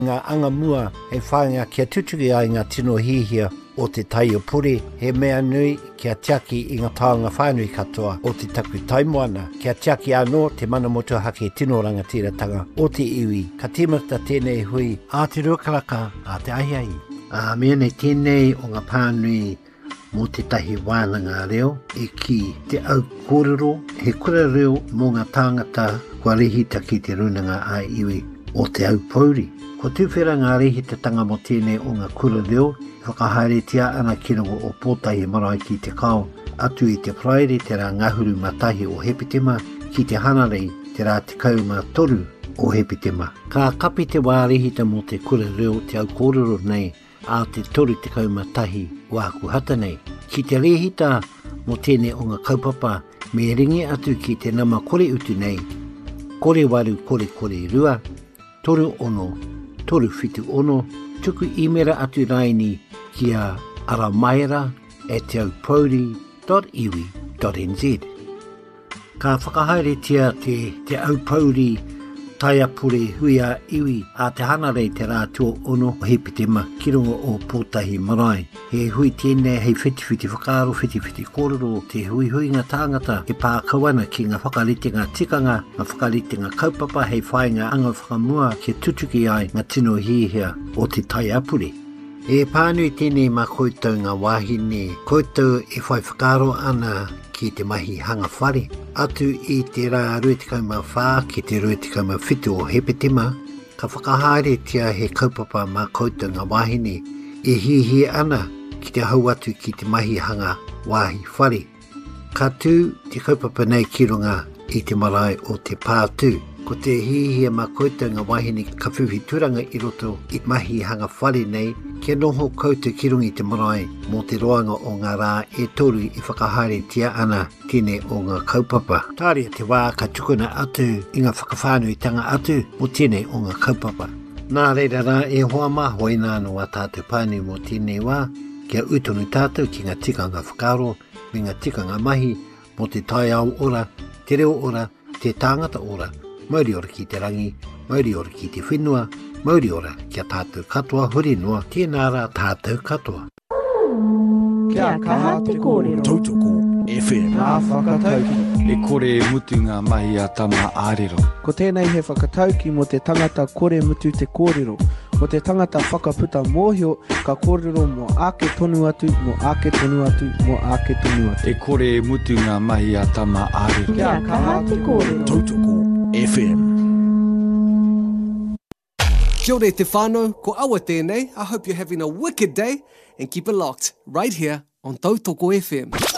Ngā anga mua he whāinga kia tutuki ai ngā tino hihia o te tai o puri, he mea nui kia tiaki i ngā taonga whānui katoa o te taku taimoana. Kia tiaki anō te mana motu hake tino rangatiratanga o te iwi. Ka tīmata tēnei hui a te ruakaraka a te ahiai. Mea nei tēnei o ngā pānui mō te tahi wānanga reo e ki te au kōrero, he kura reo mō ngā tāngata kua rehita ki te runanga a iwi o te au pauri. Ko tūwhera ngā rehitatanga mo tēnei o ngā kura reo, whakahaeretia ana ki rongo o pōtahi marae ki te kao, atu i te praere te rā ngahuru matahi o Hepitema, ki te hanarei te rā te kauma toru o Hepitema. Ka kapi te wārehita mo te kura reo te au kōrero nei, a te toru te kauma tahi wāku hata nei. Ki te rehita mo tēnei o ngā kaupapa, me ringi atu ki te nama kore utu nei, kore waru kore kore rua, toru ono, toru whitu ono, tuku imera atu raini ki a aramaira@aupori.iwi.nz. Ka whakahaeretia te aupauri taiapure hui a iwi a te hanarei te rā tua ono o Hepitema ki rongo o pōtahi marae. He hui tēnei hei whitiwhiti whakaaro, whitiwhiti kōrero, te hui ngā tāngata he pākauana ki ngā whakarite ngā tikanga, ngā whakarite ngā kaupapa hei whainga anga whakamua kia tutuki ai ngā tino hihia o te taiapure. E pānui tēnei mā koutou ngā wāhine, koutou e whai whakaaro ana ki te mahi hanga whare. Atu i te rā 24 ki te 27 o Hepitema, ka whakahaeretia he kaupapa mā koutou ngā wāhine e hihi ana ki te hau atu ki te mahi hanga wāhi whare. Ka tū te kaupapa nei ki runga i te marae o te pātū. Ko te hihia mā koutou ngā wāhine ka whiwhi turanga i roto i mahi hanga whare nei, kia noho koutou ki runga i te marae mō te roanga o ngā rā e toru i whakahaeretia ana tēnei o ngā kaupapa. Tāria te wā ka tukuna atu i ngā whakawhānuitanga atu mō tēnei o ngā kaupapa. Nā reira rā e hoa maho i nāno a tātou pānui mō tēnei wā, kia utonu tātou ki ngā tikanga whakaro, me ngā tikanga mahi mō te tai au ora, te reo ora, te tāngata ora, mauri ora ki te rangi, mauri ora ki te whenua, mauri ora kia tātou katoa huri noa, tēnā rā tātou katoa. Kia kaha te kōrero. Tautoko FM. Ngā whakatauki. E kore mutu ngā mahi a tama ārero. Ko tēnei he whakatauki mo te tangata kore mutu te kōrero. Mo te tangata whakaputa mōhio ka kōrero mo ake tonu atu, mo ake tonu atu, mo ake tonu atu. E kore mutu ngā mahi a tama ārero. Kia kaha te kōrero. Tautoko FM. Kia ora te whānau, ko awa tēnei. I hope you're having a wicked day and keep it locked right here on Tautoko FM.